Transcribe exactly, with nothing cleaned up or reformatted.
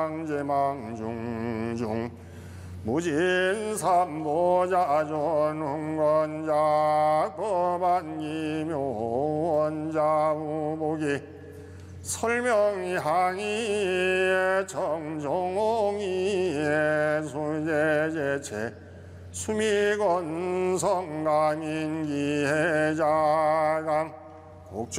제망중중 무진삼보자존흥건자 법안기묘원자 우복이 설명향이 정종이 수제제체 수미건성감인기해자강